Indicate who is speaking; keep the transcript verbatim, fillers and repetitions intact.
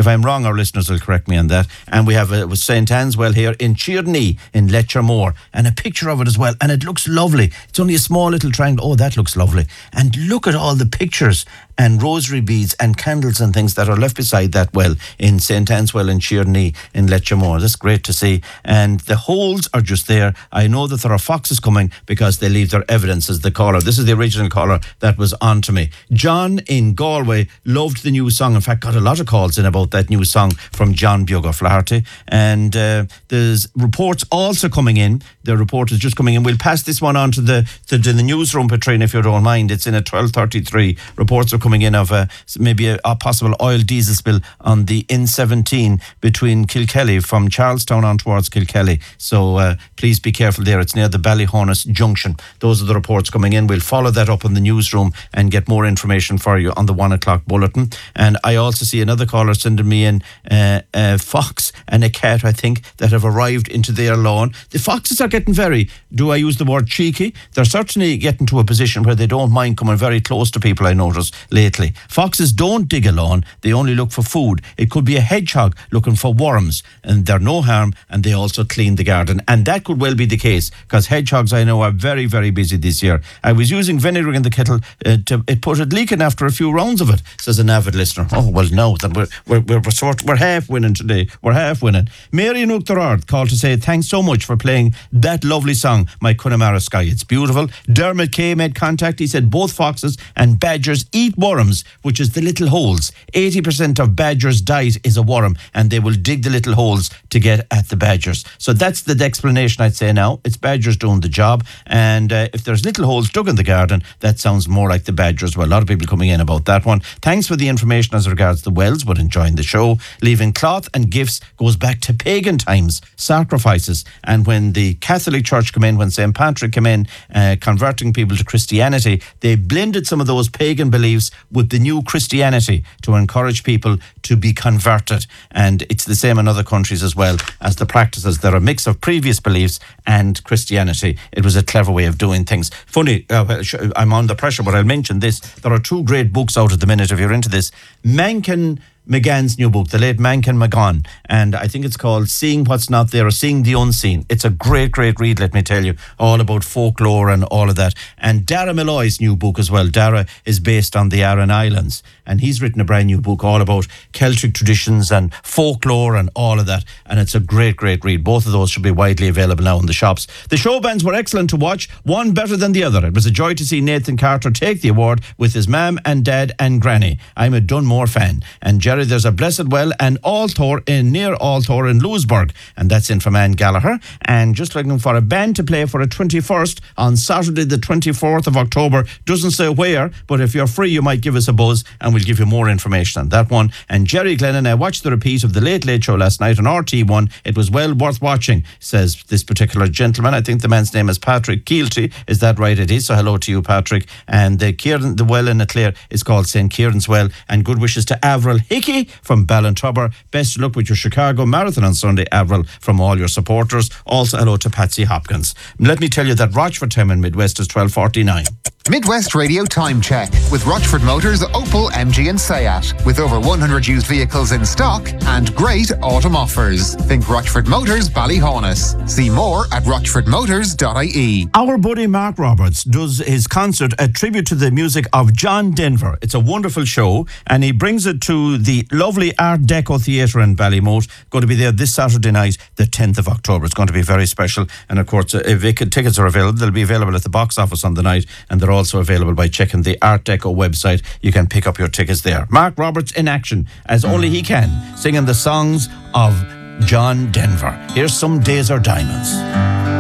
Speaker 1: If I'm wrong, our listeners will correct me on that. And we have a Saint Anne's Well here in Tierney in Letchermore, and a picture of it as well. And it looks lovely. It's only a small little triangle. Oh, that looks lovely. And look at all the pictures and rosary beads and candles and things that are left beside that well in Saint Anne's Well in Tierney in Letchermore. That's great to see. And the holes are just there. I know that there are foxes coming because they leave their evidence as the caller. This is the original caller that was on to me. John in Galway loved the new song. In fact, got a lot of calls in about that new song from John Bioga Flaherty. And uh, there's reports also coming in. The report is just coming in. We'll pass this one on to the to, to the newsroom, Patrina, if you don't mind. It's in at twelve thirty-three. Reports are coming in of uh, maybe a, a possible oil diesel spill on the N seventeen between Kilkelly from Charlestown on towards Kilkelly. So uh, please be careful there. It's near the Ballyhonus Junction. Those are the reports coming in. We'll follow that up in the newsroom and get more information for you on the one o'clock bulletin. And I also see another caller sending me in uh, a fox and a cat, I think, that have arrived into their lawn. The foxes are getting very, do I use the word cheeky? They're certainly getting to a position where they don't mind coming very close to people, I notice lately. Foxes don't dig a lawn, they only look for food. It could be a hedgehog looking for worms, and they're no harm, and they also clean the garden. And that could well be the case, because hedgehogs, I know, are very, very busy this year. I was using vinegar in the kettle, uh, to, it put it leaking after a few rounds of it, says an avid listener. Oh, well, no, then we're, we're, we're, we're, sort, we're half winning today. We're half winning. Mary in Uachtarard called to say, thanks so much for playing that lovely song, My Connemara Sky. It's beautiful. Dermot Kay made contact. He said both foxes and badgers eat worms, which is the little holes. eighty percent of badgers' diet is a worm, and they will dig the little holes to get at the badgers. So that's the explanation, I'd say now. It's badgers doing the job, and uh, if there's little holes dug in the garden, that sounds more like the badgers. Well, a lot of people coming in about that one. Thanks for the information as regards the wells, but enjoying the show. Leaving cloth and gifts goes back to pagan times, sacrifices, and when the Catholic Church came in, when Saint Patrick came in, uh, converting people to Christianity, they blended some of those pagan beliefs with the new Christianity to encourage people to be converted. And it's the same in other countries as well as the practices. They're a mix of previous beliefs and Christianity. It was a clever way of doing things. Funny, uh, I'm on the pressure, but I'll mention this. There are two great books out at the minute if you're into this. Mencken McGann's new book, the late Mencken McGann, and I think it's called Seeing What's Not There, or Seeing the Unseen. It's a great, great read, let me tell you, all about folklore and all of that. And Dara Malloy's new book as well. Dara is based on the Aran Islands, and he's written a brand new book all about Celtic traditions and folklore and all of that, and it's a great, great read. Both of those should be widely available now in the shops. The show bands were excellent to watch, one better than the other. It was a joy to see Nathan Carter take the award with his mam and dad and granny. I'm a Dunmore fan. And Jerry, there's a Blessed Well and Althor in near Althor in Lewisburg, and that's in from Anne Gallagher. And just looking for a band to play for a twenty-first on Saturday the twenty-fourth of October. Doesn't say where, but if you're free you might give us a buzz and we'll give you more information on that one. And Jerry Glennon, I watched the repeat of the Late Late Show last night on R T one. It was well worth watching, says this particular gentleman. I think the man's name is Patrick Keelty. Is that right? It is. So hello to you, Patrick. And the Kieran, the well in Clare is called Saint Kieran's Well. And good wishes to Avril Hickey from Ballintubber. Best of luck with your Chicago Marathon on Sunday, Avril, from all your supporters. Also hello to Patsy Hopkins. Let me tell you that Rochford time in Midwest is twelve forty-nine.
Speaker 2: Midwest Radio Time Check with Rochford Motors, Opel, M G and Seat. With over one hundred used vehicles in stock and great autumn offers. Think Rochford Motors, Ballyhonus. See more at rochford motors dot I E.
Speaker 1: Our buddy Mark Roberts does his concert a tribute to the music of John Denver. It's a wonderful show, and he brings it to the lovely Art Deco Theatre in Ballymote. Going to be there this Saturday night, the tenth of October. It's going to be very special. And of course, if tickets are available, they'll be available at the box office on the night, and they're also available by checking the Art Deco website. You can pick up your tickets there. Mark Roberts in action, as only he can, singing the songs of John Denver. Here's Some Days Are Diamonds.